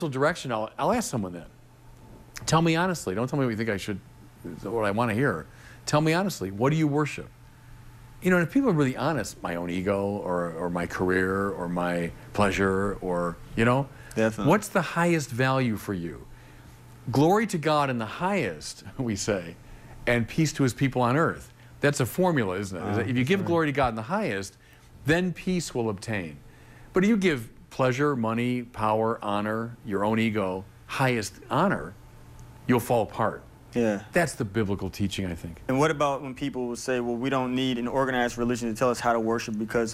direction, I'll ask someone then. Tell me honestly. Don't tell me what you think I should, what I want to hear. Tell me honestly, what do you worship? You know, and if people are really honest, my own ego or my career or my pleasure or, you know, Definitely. What's the highest value for you? Glory to God in the highest, we say, and peace to his people on earth. That's a formula, isn't it? If you give glory to God in the highest, then peace will obtain. But if you give pleasure, money, power, honor, your own ego, highest honor, you'll fall apart. Yeah. That's the biblical teaching, I think. And what about when people will say, well, we don't need an organized religion to tell us how to worship because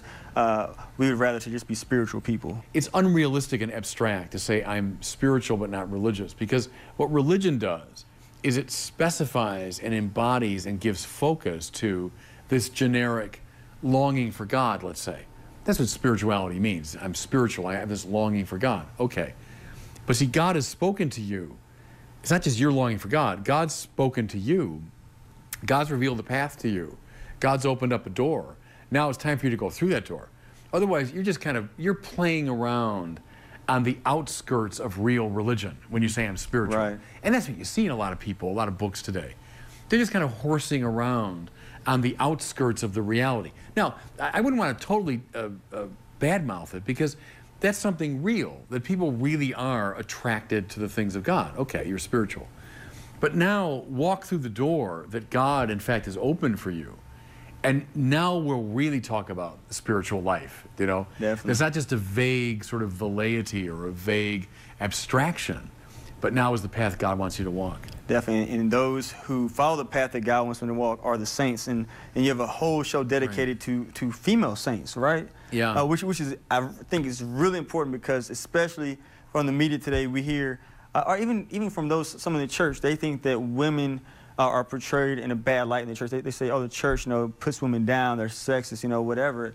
we would rather to just be spiritual people? It's unrealistic and abstract to say I'm spiritual but not religious, because what religion does is it specifies and embodies and gives focus to this generic longing for God, let's say. That's what spirituality means. I'm spiritual, I have this longing for God. Okay. But see, God has spoken to you. It's not just your longing for God. God's spoken to you. God's revealed the path to you. God's opened up a door. Now it's time for you to go through that door. Otherwise, you're just you're playing around on the outskirts of real religion when you say I'm spiritual. Right. And that's what you see in a lot of people, a lot of books today. They're just kind of horsing around on the outskirts of the reality. Now, I wouldn't want to totally badmouth it, because that's something real, that people really are attracted to the things of God. Okay, you're spiritual. But now walk through the door that God, in fact, has opened for you. And now we'll really talk about the spiritual life, you know? Definitely. It's not just a vague sort of velleity or a vague abstraction, but now is the path God wants you to walk. Definitely, and those who follow the path that God wants them to walk are the saints, and you have a whole show dedicated to female saints, right? Yeah. Which is, I think, is really important, because especially from the media today, we hear, or even from some in the church, they think that women are portrayed in a bad light in the church. They say, oh, the church, you know, puts women down, they're sexist, you know, whatever.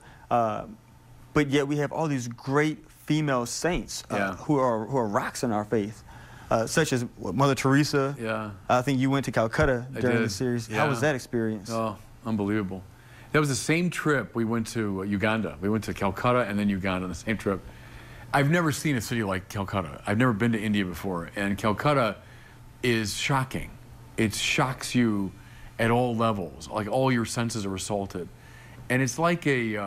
But yet we have all these great female saints who are rocks in our faith. Such as Mother Teresa. Yeah. I think you went to Calcutta during the series. Yeah. How was that experience? Oh, unbelievable. That was the same trip we went to Uganda. We went to Calcutta and then Uganda on the same trip. I've never seen a city like Calcutta. I've never been to India before, and Calcutta is shocking. It shocks you at all levels. Like all your senses are assaulted, and it's like a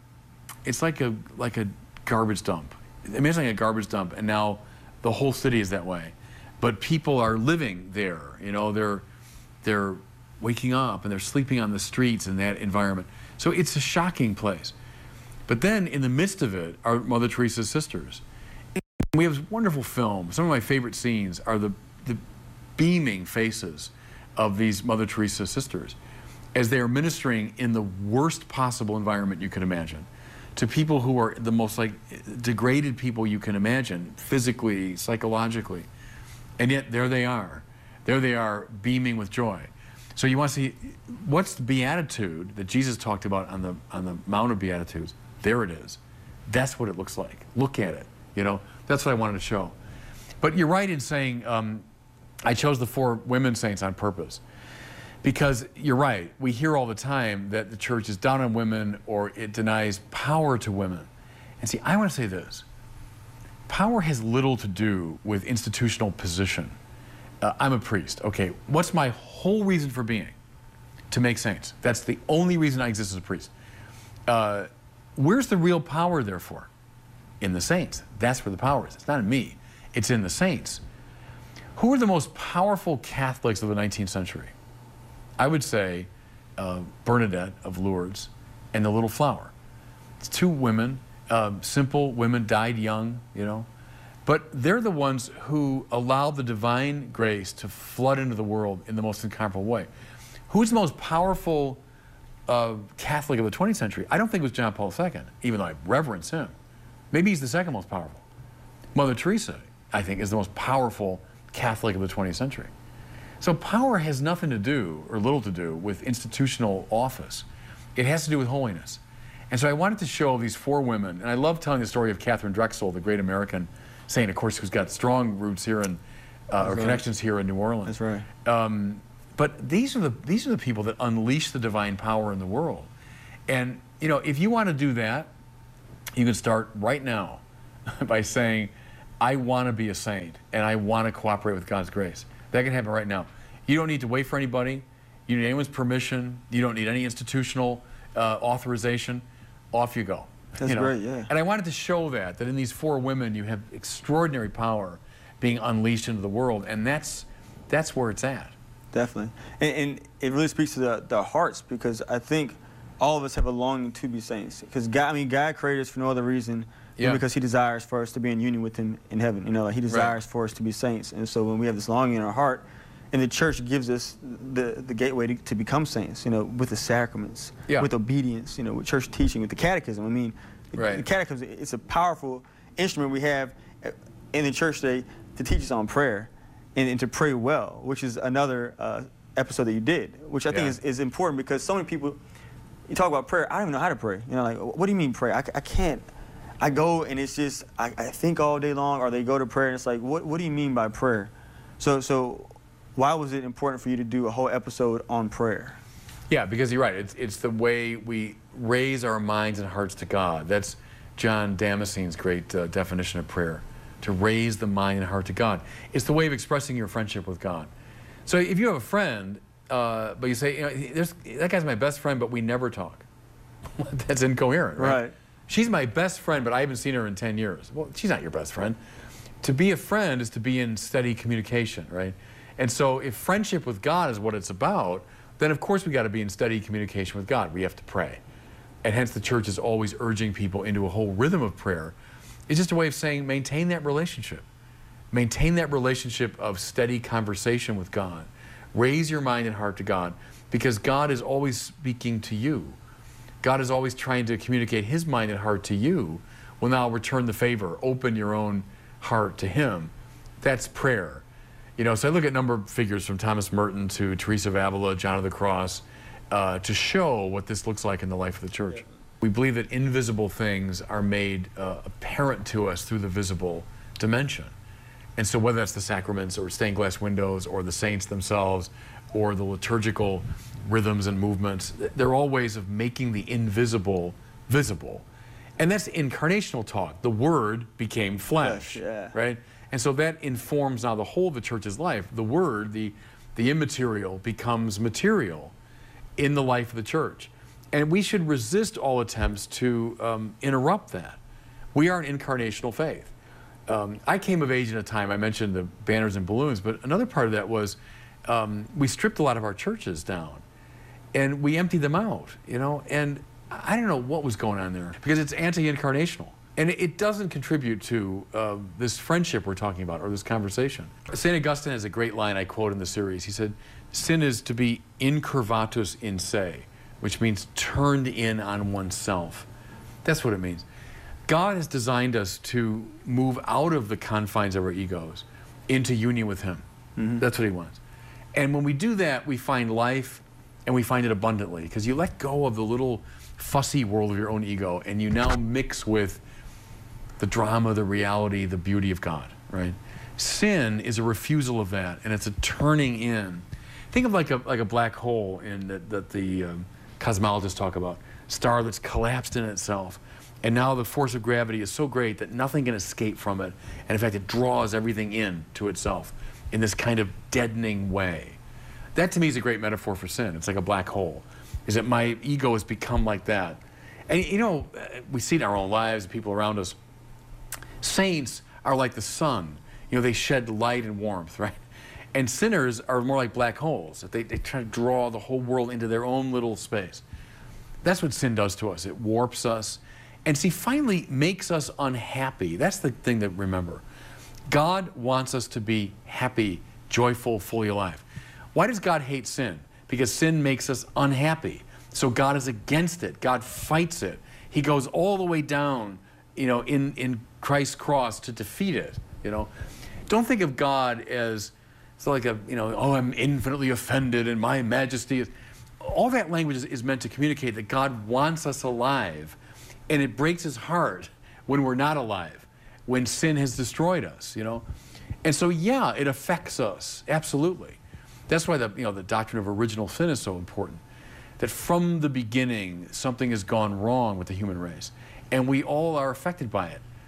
garbage dump. Imagine like a garbage dump, and now the whole city is that way. But people are living there, you know, they're waking up and they're sleeping on the streets in that environment. So it's a shocking place. But then in the midst of it are Mother Teresa's sisters. And we have this wonderful film. Some of my favorite scenes are the beaming faces of these Mother Teresa sisters as they are ministering in the worst possible environment you can imagine, to people who are the most degraded people you can imagine, physically, psychologically. And yet there they are. There they are beaming with joy. So you want to see, what's the beatitude that Jesus talked about on the Mount of Beatitudes? There it is. That's what it looks like. Look at it, you know? That's what I wanted to show. But you're right in saying, I chose the 4 women saints on purpose. Because you're right, we hear all the time that the church is down on women or it denies power to women. And see, I want to say this. Power has little to do with institutional position. I'm a priest. Okay, what's my whole reason for being? To make saints. That's the only reason I exist as a priest. Where's the real power, therefore? In the saints. That's where the power is. It's not in me. It's in the saints. Who are the most powerful Catholics of the 19th century? I would say Bernadette of Lourdes and the Little Flower. It's 2 women, simple women, died young, you know. But they're the ones who allowed the divine grace to flood into the world in the most incomparable way. Who's the most powerful Catholic of the 20th century? I don't think it was John Paul II, even though I reverence him. Maybe he's the second most powerful. Mother Teresa, I think, is the most powerful Catholic of the 20th century. So power has nothing to do, or little to do, with institutional office. It has to do with holiness. And so I wanted to show these 4 women, and I love telling the story of Catherine Drexel, the great American saint, of course, who's got strong roots here in, or connections here in New Orleans. That's right. But these are the people that unleash the divine power in the world. And, you know, if you want to do that, you can start right now by saying, I want to be a saint, and I want to cooperate with God's grace. That can happen right now. You don't need to wait for anybody. You don't need anyone's permission. You don't need any institutional authorization. Off you go. That's great, yeah. And I wanted to show that in these 4 women, you have extraordinary power being unleashed into the world, and that's where it's at. Definitely. And it really speaks to the hearts, because I think all of us have a longing to be saints. Because God created us for no other reason than because He desires for us to be in union with Him in heaven. You know, like He desires for us to be saints. And so when we have this longing in our heart, and the church gives us the gateway to become saints, you know, with the sacraments, with obedience, you know, with church teaching, with the catechism. I mean, the catechism, it's a powerful instrument we have in the church today to teach us on prayer and to pray well, which is another episode that you did, which I think is important, because so many people, you talk about prayer, I don't even know how to pray. You know, like, what do you mean pray? I can't. I go and it's just, I think all day long, or they go to prayer and it's like, what do you mean by prayer? So why was it important for you to do a whole episode on prayer? Yeah, because you're right. It's the way we raise our minds and hearts to God. That's John Damascene's great definition of prayer, to raise the mind and heart to God. It's the way of expressing your friendship with God. So if you have a friend, but you say, you know, that guy's my best friend, but we never talk. That's incoherent, right? She's my best friend, but I haven't seen her in 10 years. Well, she's not your best friend. To be a friend is to be in steady communication, right? And so if friendship with God is what it's about, then of course we got to be in steady communication with God. We have to pray. And hence the church is always urging people into a whole rhythm of prayer. It's just a way of saying maintain that relationship. Maintain that relationship of steady conversation with God. Raise your mind and heart to God, because God is always speaking to you. God is always trying to communicate His mind and heart to you. Well, now return the favor. Open your own heart to Him. That's prayer. You know, so I look at a number of figures from Thomas Merton to Teresa of Avila, John of the Cross, to show what this looks like in the life of the church. We believe that invisible things are made apparent to us through the visible dimension. And so whether that's the sacraments or stained glass windows or the saints themselves or the liturgical rhythms and movements, they're all ways of making the invisible visible. And that's incarnational talk. The Word became flesh, right? And so that informs now the whole of the church's life. The Word, the immaterial, becomes material in the life of the church. And we should resist all attempts to interrupt that. We are an incarnational faith. I came of age in a time, I mentioned the banners and balloons, but another part of that was we stripped a lot of our churches down and we emptied them out, you know, and I don't know what was going on there, because it's anti-incarnational. And it doesn't contribute to this friendship we're talking about, or this conversation. St. Augustine has a great line I quote in the series. He said, sin is to be incurvatus in se, which means turned in on oneself. That's what it means. God has designed us to move out of the confines of our egos into union with Him. That's what He wants. And when we do that, we find life, and we find it abundantly, because you let go of the little fussy world of your own ego, and you now mix with the drama, the reality, the beauty of God, right? Sin is a refusal of that, and it's a turning in. Think of like a black hole that the cosmologists talk about, star that's collapsed in itself, and now the force of gravity is so great that nothing can escape from it, and in fact it draws everything in to itself in this kind of deadening way. That to me is a great metaphor for sin. It's like a black hole, is that my ego has become like that. And you know, we see it in our own lives, people around us. Saints are like the sun. You know, they shed light and warmth, right? And sinners are more like black holes. They try to draw the whole world into their own little space. That's what sin does to us. It warps us. And see, finally makes us unhappy. That's the thing to remember. God wants us to be happy, joyful, fully alive. Why does God hate sin? Because sin makes us unhappy. So God is against it. God fights it. He goes all the way down, you know, in Christ's cross to defeat it, you know. Don't think of God as it's like a, you know, oh, I'm infinitely offended and my majesty is. All that language is meant to communicate that God wants us alive, and it breaks His heart when we're not alive, when sin has destroyed us, you know. And so, yeah, it affects us, absolutely. That's why the doctrine of original sin is so important, that from the beginning something has gone wrong with the human race, and we all are affected by it.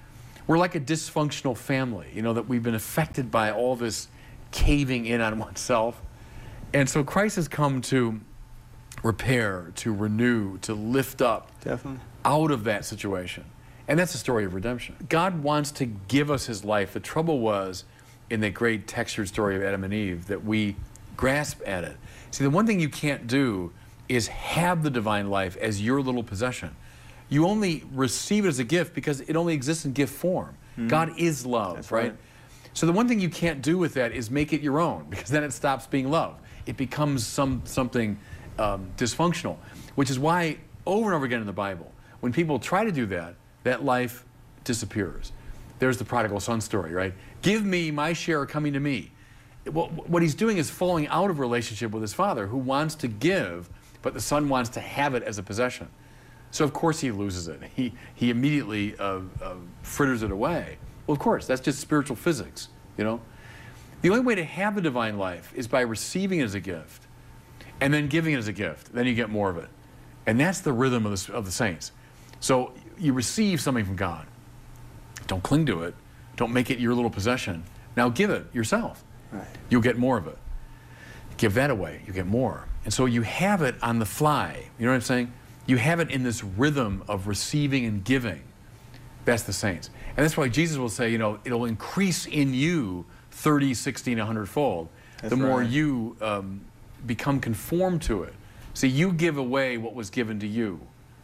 We're like a dysfunctional family, you know, that we've been affected by all this caving in on oneself. And so Christ has come to repair, to renew, to lift up Definitely. out of that situation. And that's the story of redemption. God wants to give us his life. The trouble was, in that great textured story of Adam and Eve, that we grasp at it. See, the one thing you can't do is have the divine life as your little possession. You only receive it as a gift because it only exists in gift form. God is love, That's right? right. So the one thing you can't do with that is make it your own, because then it stops being love. It becomes something dysfunctional, which is why over and over again in the Bible, when people try to do that, that life disappears. There's the prodigal son story, right? Give me my share coming to me. Well, what he's doing is falling out of relationship with his father, who wants to give, but the son wants to have it as a possession. So of course he loses it. He immediately fritters it away. Well, of course, that's just spiritual physics, you know? The only way to have the divine life is by receiving it as a gift and then giving it as a gift. Then you get more of it. And that's the rhythm of the saints. So you receive something from God. Don't cling to it. Don't make it your little possession. Now give it yourself. Right. You'll get more of it. Give that away. You get more. And so you have it on the fly. You know what I'm saying? You have it in this rhythm of receiving and giving. That's the saints. And that's why Jesus will say, you know, it'll increase in you 30, 60, and 100-fold. The more right. you become conformed to it. See, you give away what was given to you.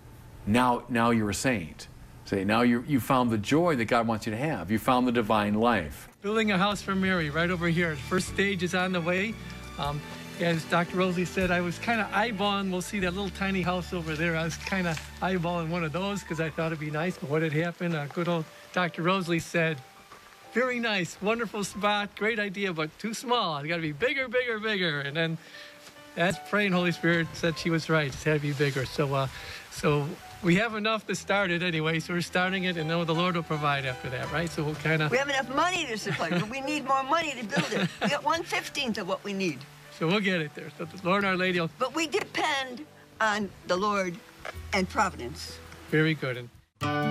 Now you're a saint. See, now you found the joy that God wants you to have. You found the divine life. Building a house for Mary right over here. First stage is on the way. As Dr. Rosalie said, I was kind of eyeballing, we'll see that little tiny house over there. I was kind of eyeballing one of those because I thought it'd be nice. But what had happened, good old Dr. Rosalie said, very nice, wonderful spot, great idea, but too small. It's got to be bigger, bigger, bigger. And then as praying, Holy Spirit said she was right. It's had to be bigger. So we have enough to start it anyway, so we're starting it, and know the Lord will provide after that, right? So we'll kind of... We have enough money to supply, but we need more money to build it. We got 1/15 of what we need. So we'll get it there. So the Lord Our Lady will... But we depend on the Lord and providence. Very good.